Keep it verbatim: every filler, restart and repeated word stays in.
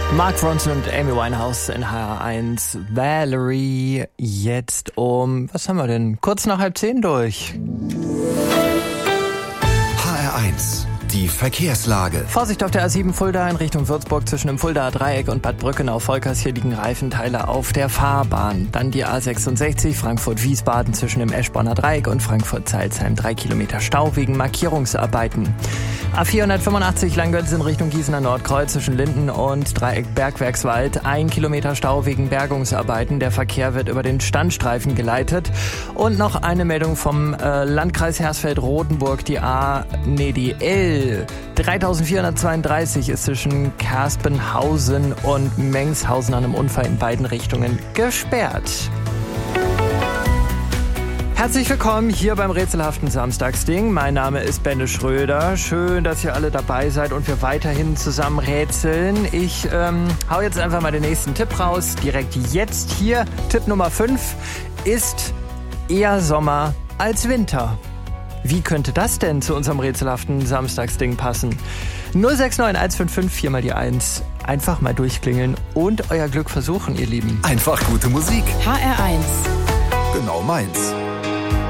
Mark Ronson und Amy Winehouse in H R eins. Valerie jetzt um, was haben wir denn? Kurz nach halb zehn durch. H R eins. Die Verkehrslage. Vorsicht auf der A sieben Fulda in Richtung Würzburg zwischen dem Fuldaer Dreieck und Bad Brückenau-Volkers. Hier liegen Reifenteile auf der Fahrbahn. Dann die A sechsundsechzig Frankfurt-Wiesbaden zwischen dem Eschborner Dreieck und Frankfurt-Zeilsheim. Drei Kilometer Stau wegen Markierungsarbeiten. A vierhundertfünfundachtzig Langgötz in Richtung Gießener Nordkreuz zwischen Linden und Dreieck Bergwerkswald. Ein Kilometer Stau wegen Bergungsarbeiten. Der Verkehr wird über den Standstreifen geleitet. Und noch eine Meldung vom äh, Landkreis Hersfeld-Rotenburg. Die A, nee, die L dreitausendvierhundertzweiunddreißig ist zwischen Kerspenhausen und Mengshausen an einem Unfall in beiden Richtungen gesperrt. Herzlich willkommen hier beim rätselhaften Samstagsding. Mein Name ist Benne Schröder. Schön, dass ihr alle dabei seid und wir weiterhin zusammen rätseln. Ich ähm, hau jetzt einfach mal den nächsten Tipp raus. Direkt jetzt hier. Tipp Nummer fünf ist eher Sommer als Winter. Wie könnte das denn zu unserem rätselhaften Samstagsding passen? null sechs neun eins fünf fünf vier mal die eins. Einfach mal durchklingeln und euer Glück versuchen, ihr Lieben. Einfach gute Musik. H R eins. Genau meins.